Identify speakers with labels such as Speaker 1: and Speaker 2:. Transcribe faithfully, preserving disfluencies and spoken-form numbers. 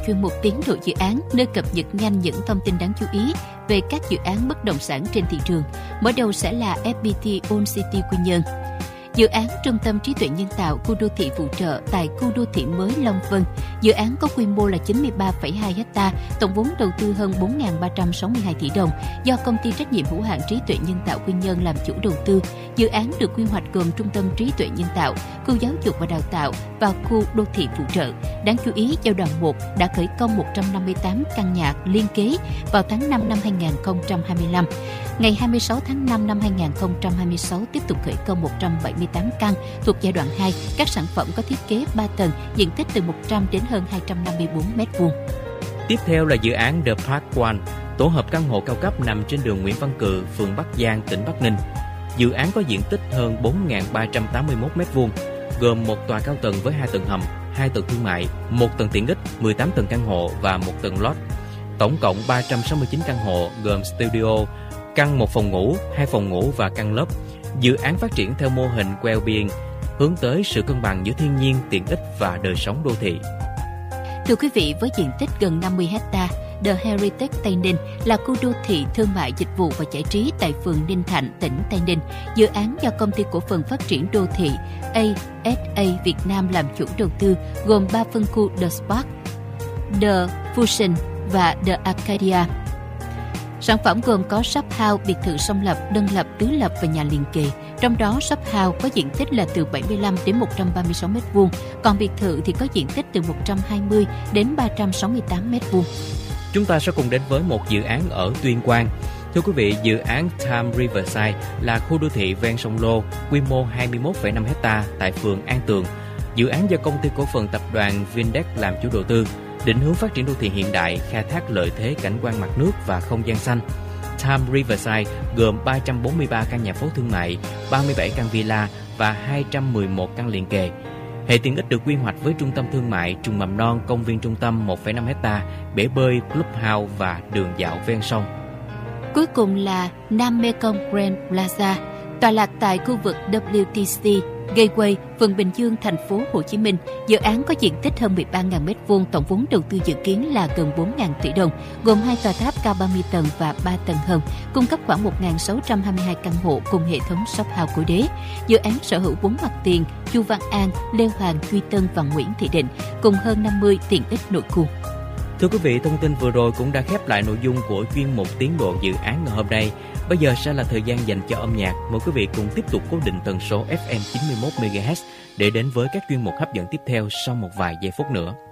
Speaker 1: chuyên mục Tiến độ dự án, nơi cập nhật nhanh những thông tin đáng chú ý về các dự án bất động sản trên thị trường. Mở đầu sẽ là ép pê tê Old City Quy Nhơn. Dự án Trung tâm trí tuệ nhân tạo khu đô thị phụ trợ tại khu đô thị mới Long Vân. Dự án có quy mô là chín mươi ba phẩy hai héc ta, tổng vốn đầu tư hơn bốn nghìn ba trăm sáu mươi hai tỷ đồng, do công ty trách nhiệm hữu hạn trí tuệ nhân tạo Quy Nhơn làm chủ đầu tư. Dự án được quy hoạch gồm trung tâm trí tuệ nhân tạo, khu giáo dục và đào tạo và khu đô thị phụ trợ. Đáng chú ý, giai đoạn một đã khởi công một trăm năm mươi tám căn nhà liên kế vào tháng năm năm hai nghìn không trăm hai mươi lăm. Ngày hai mươi sáu tháng năm năm hai nghìn không trăm hai mươi sáu tiếp tục khởi công một trăm bảy mươi tám căn thuộc giai đoạn hai. Các sản phẩm có thiết kế ba tầng, diện tích từ một trăm đến hơn hai trăm năm mươi bốn mét vuông.
Speaker 2: Tiếp theo là dự án The Park One, tổ hợp căn hộ cao cấp nằm trên đường Nguyễn Văn Cừ, phường Bắc Giang, tỉnh Bắc Ninh. Dự án có diện tích hơn bốn nghìn ba trăm tám mươi mốt mét vuông, gồm một tòa cao tầng với hai tầng hầm, hai tầng thương mại, một tầng tiện ích, mười tám tầng căn hộ và một tầng lodge. Tổng cộng ba trăm sáu mươi chín căn hộ gồm studio, căn một phòng ngủ, hai phòng ngủ và căn lớp. Dự án phát triển theo mô hình well-being, hướng tới sự cân bằng giữa thiên nhiên, tiện ích và đời sống đô thị.
Speaker 1: Thưa quý vị, với diện tích gần năm mươi héc ta, The Heritage Tây Ninh là khu đô thị thương mại, dịch vụ và giải trí tại phường Ninh Thạnh, tỉnh Tây Ninh. Dự án do Công ty Cổ phần Phát triển Đô thị a ét a Việt Nam làm chủ đầu tư, gồm ba phân khu The Spark, The Fusion và The Arcadia. Sản phẩm gồm có shop house, biệt thự song lập, đơn lập, tứ lập và nhà liền kề. Trong đó shop house có diện tích là từ bảy mươi lăm đến một trăm ba mươi sáu mét vuông, còn biệt thự thì có diện tích từ một trăm hai mươi đến ba trăm sáu mươi tám mét vuông.
Speaker 2: Chúng ta sẽ cùng đến với một dự án ở Tuyên Quang. Thưa quý vị, dự án Time Riverside là khu đô thị ven sông Lô, quy mô hai mươi mốt phẩy năm héc ta tại phường An Tường. Dự án do Công ty Cổ phần Tập đoàn Vindex làm chủ đầu tư, định hướng phát triển đô thị hiện đại, khai thác lợi thế cảnh quan mặt nước và không gian xanh. Time Riverside gồm ba trăm bốn mươi ba căn nhà phố thương mại, ba mươi bảy căn villa và hai trăm mười một căn liền kề. Hệ tiện ích được quy hoạch với trung tâm thương mại, trường mầm non, công viên trung tâm một phẩy năm héc ta, bể bơi, clubhouse và đường dạo ven sông.
Speaker 1: Cuối cùng là Nam Mekong Grand Plaza, tọa lạc tại khu vực vê kép tê xê Gateway, phường Bình Dương, thành phố Hồ Chí Minh. Dự án có diện tích hơn mười ba nghìn mét vuông, tổng vốn đầu tư dự kiến là gần bốn nghìn tỷ đồng, gồm hai tòa tháp cao ba mươi tầng và ba tầng hầm, cung cấp khoảng một nghìn sáu trăm hai mươi hai căn hộ cùng hệ thống shop house khối đế. Dự án sở hữu bốn mặt tiền: Chu Văn An, Lê Hoàng, Duy Tân và Nguyễn Thị Định, cùng hơn năm mươi tiện ích nội khu.
Speaker 2: Thưa quý vị, thông tin vừa rồi cũng đã khép lại nội dung của chuyên mục Tiến độ dự án ngày hôm nay. Bây giờ sẽ là thời gian dành cho âm nhạc. Mời quý vị cùng tiếp tục cố định tần số ép em chín mươi mốt mê ga héc để đến với các chuyên mục hấp dẫn tiếp theo sau một vài giây phút nữa.